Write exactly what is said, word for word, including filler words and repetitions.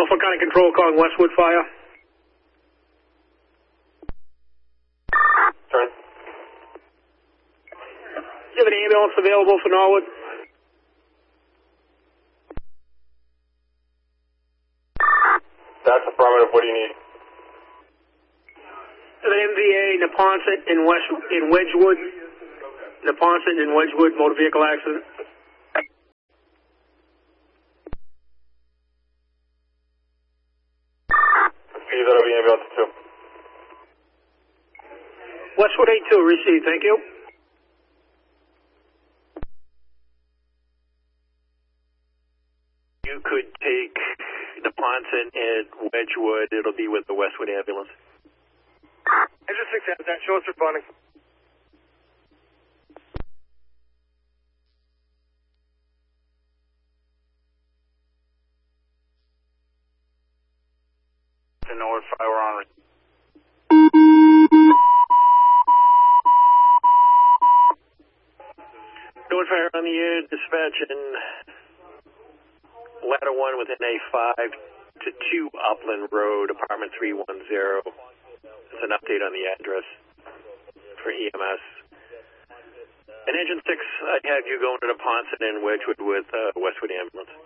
Norfolk County Control calling Westwood Fire. Turn. Do you have an ambulance available for Norwood? That's affirmative. What do you need? I have an M V A, Neponset in West in Wedgwood. Neponset in Wedgwood, motor vehicle accident. Please, that'll be ambulance two. Westwood eight two, received, thank you. You could take Neponset and Wedgwood. It'll be with the Westwood ambulance. Engine six has that. Show us responding. To Norwood Fire, we're on. Norwood Fire on the air, dispatch in ladder one within A five to two Upland Road, apartment three one zero. It's an update on the address for E M S. And engine six, I have you going to Neponset and Wedgwood with uh, Westwood ambulance.